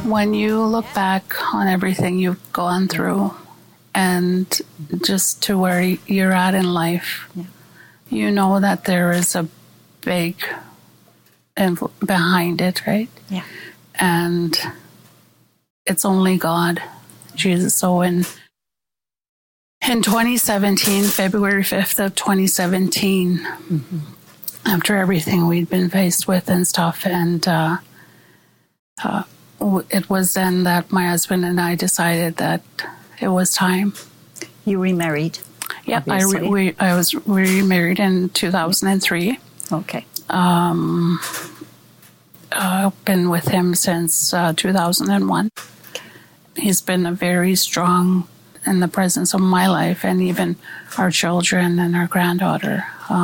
when you look back on everything you've gone through and just to where you're at in life, you know that there is a big behind it, right? Yeah. And it's only God, Jesus. So in 2017, February 5th of 2017, after everything we'd been faced with and stuff, and it was then that my husband and I decided that it was time. You remarried? Yeah, I was remarried in 2003. Okay. I've been with him since 2001. He's been very strong in the presence of my life and even our children and our granddaughter.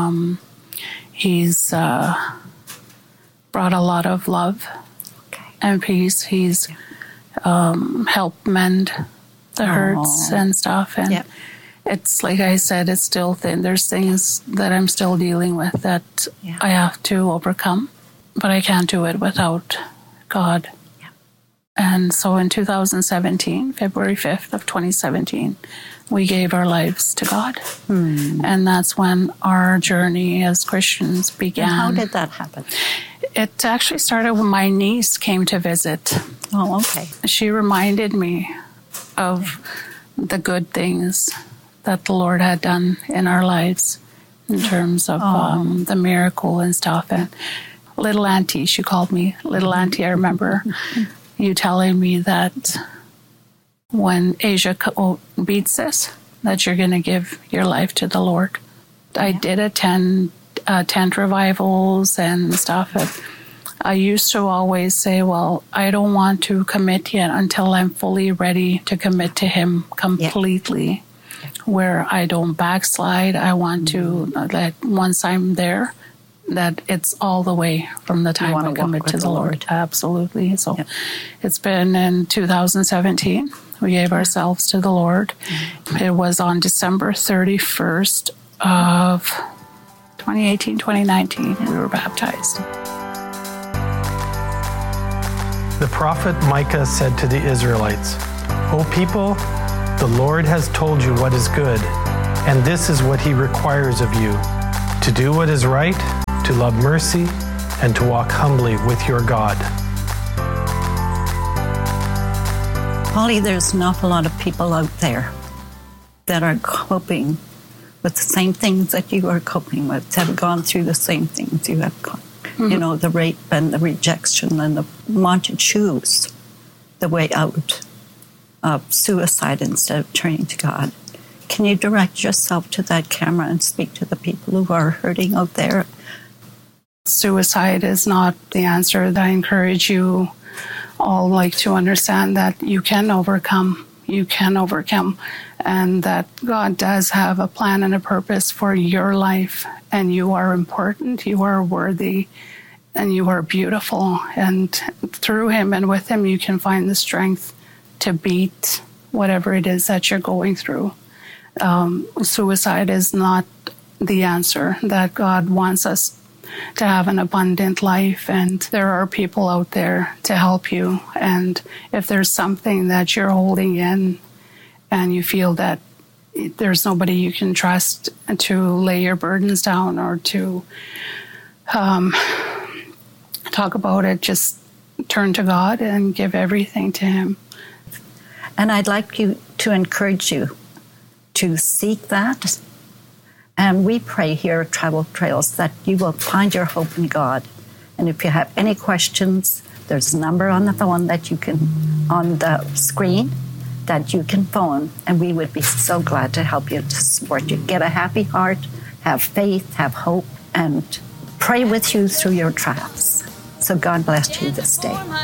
He's brought a lot of love and peace. He's helped mend the hurts and stuff. And it's like I said, it's still thin. There's things that I'm still dealing with that I have to overcome, but I can't do it without God. And so in 2017, February 5th of 2017, we gave our lives to God. And that's when our journey as Christians began. And how did that happen? It actually started when my niece came to visit. Oh, okay. She reminded me of the good things that the Lord had done in our lives in terms of the miracle and stuff. And little auntie, she called me little auntie. I remember you telling me that when Asia beats this, that you're going to give your life to the Lord. I did attend tent revivals and stuff. I used to always say, well, I don't want to commit yet until I'm fully ready to commit to Him completely, where I don't backslide. I want to, that once I'm there, that it's all the way from the time I commit to the Lord. Absolutely. So it's been in 2017. We gave ourselves to the Lord. It was on December 31st of 2018, 2019, we were baptized. The prophet Micah said to the Israelites, "O people, the Lord has told you what is good, and this is what He requires of you, to do what is right, to love mercy, and to walk humbly with your God." Holly, there's an awful lot of people out there that are coping with the same things that you are coping with, that have gone through the same things you have gone. You know, the rape and the rejection and the want to choose the way out of suicide instead of turning to God. Can you direct yourself to that camera and speak to the people who are hurting out there? Suicide is not the answer. I encourage you all to understand that you can overcome. You can overcome, and that God does have a plan and a purpose for your life, and you are important, you are worthy, and you are beautiful. And through Him and with Him, you can find the strength to beat whatever it is that you're going through. Suicide is not the answer. That God wants us to have an abundant life, and there are people out there to help you. And if there's something that you're holding in and you feel that there's nobody you can trust to lay your burdens down or to talk about it, just turn to God and give everything to Him. And I'd like to encourage you to seek that. And we pray here at Travel Trails that you will find your hope in God. And if you have any questions, there's a number on the phone that you can, on the screen, that you can phone. And we would be so glad to help you, to support you. Get a happy heart, have faith, have hope, and pray with you through your trials. So God bless you this day.